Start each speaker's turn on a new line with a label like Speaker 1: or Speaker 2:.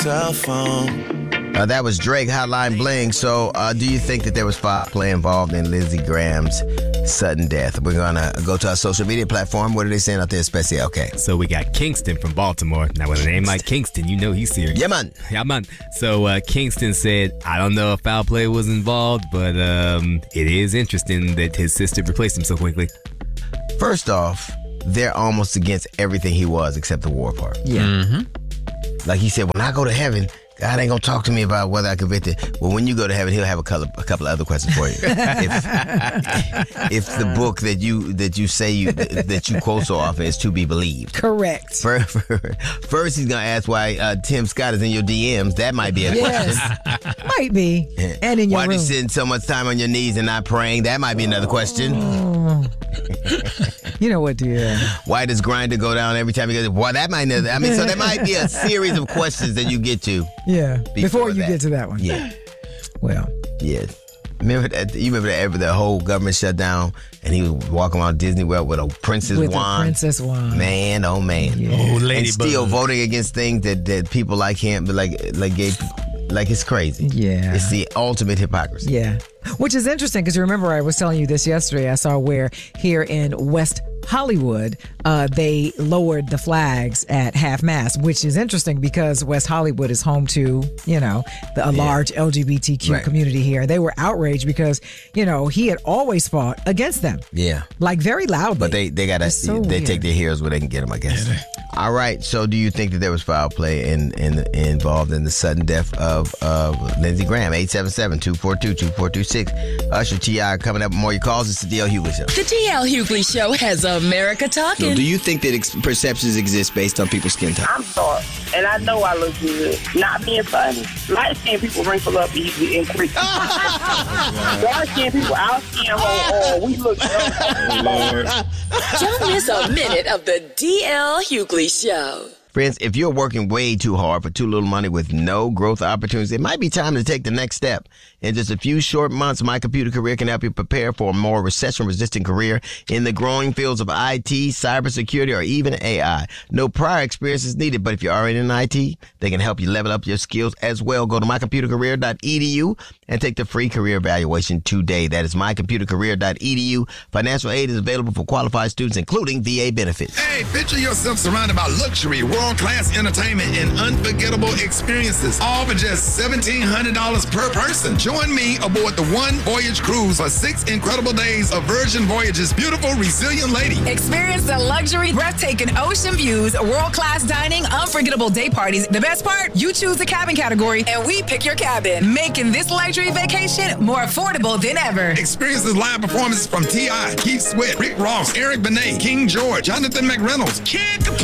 Speaker 1: cell phone.
Speaker 2: That was Drake, Hotline Bling. So do you think that there was foul play involved in Lindsey Graham's sudden death? We're going to go to our social media platform. What are they saying out there, especially? Okay.
Speaker 3: So we got Kingston from Baltimore. Now, with a name like Kingston, you know he's serious.
Speaker 2: Yeah, man.
Speaker 3: Yeah, man. So Kingston said, I don't know if foul play was involved, but it is interesting that his sister replaced him so quickly.
Speaker 2: First off, they're almost against everything he was except the war part.
Speaker 4: Yeah.
Speaker 2: Mm-hmm. Like he said, when I go to heaven, God ain't gonna talk to me about whether I convicted. Well, when you go to heaven, he'll have a couple of other questions for you. if the book that you say that you quote so often is to be believed.
Speaker 4: Correct.
Speaker 2: First, he's gonna ask why Tim Scott is in your DMs. That might be a question.
Speaker 4: Might be. And in your
Speaker 2: why
Speaker 4: room.
Speaker 2: do you spend so much time on your knees and not praying? That might be another question.
Speaker 4: You know what, dear?
Speaker 2: Why does Grindr go down every time you go? Well, that might. So there might be a series of questions that you get to.
Speaker 4: Yeah. Before you get to that one.
Speaker 2: Yeah.
Speaker 4: Well.
Speaker 2: Yeah. Remember that? You remember that the whole government shut down and he was walking around Disney World with a princess wand?
Speaker 4: With a princess wand.
Speaker 2: Man, oh man.
Speaker 4: Yeah.
Speaker 3: Oh, lady
Speaker 2: and still voting against things that people like him, but like gay people. Like, it's crazy.
Speaker 4: Yeah.
Speaker 2: It's the ultimate hypocrisy.
Speaker 4: Yeah. Which is interesting because you remember I was telling you this yesterday. I saw where here in West Hollywood, they lowered the flags at half-mast, which is interesting because West Hollywood is home to, a large LGBTQ community here. They were outraged because, he had always fought against them.
Speaker 2: Yeah.
Speaker 4: Like, very loudly.
Speaker 2: But they take their heroes where they can get them, I guess. Yeah. All right. So do you think that there was foul play involved in the sudden death of Lindsey Graham? 877-242-2426. Usher, T.I. coming up with more your calls. It's the D.L. Hughley Show.
Speaker 5: The D.L. Hughley Show has America talking.
Speaker 1: So do you think that perceptions exist based on people's skin tone?
Speaker 6: I'm sorry, and I know I look good. Not being funny. Light-skinned people wrinkle up easily and quick. Dark-skinned people, our skin hold on. We look young.
Speaker 5: Don't miss a minute of the D.L. Hughley Show.
Speaker 2: Friends, if you're working way too hard for too little money with no growth opportunities, it might be time to take the next step. In just a few short months, My Computer Career can help you prepare for a more recession-resistant career in the growing fields of IT, cybersecurity, or even AI. No prior experience is needed, but if you're already in IT, they can help you level up your skills as well. Go to mycomputercareer.edu and take the free career evaluation today. That is mycomputercareer.edu. Financial aid is available for qualified students, including VA benefits.
Speaker 7: Hey, picture yourself surrounded by luxury, world-class entertainment, and unforgettable experiences, all for just $1,700 per person. Join me aboard the One Voyage Cruise for 6 incredible days of Virgin Voyage's beautiful, resilient lady.
Speaker 8: Experience the luxury, breathtaking ocean views, world-class dining, unforgettable day parties. The best part? You choose the cabin category, and we pick your cabin, making this luxury vacation more affordable than ever.
Speaker 7: Experience the live performances from T.I., Keith Sweat, Rick Ross, Eric Benet, King George, Jonathan McReynolds, Kid